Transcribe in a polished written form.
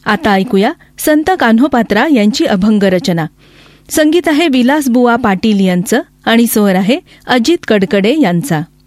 आता ऐकूया संत कान्होपात्रा यांची अभंग रचना. संगीत आहे विलासबुवा पाटील यांचं आणि स्वर आहे अजित कडकडे यांचा.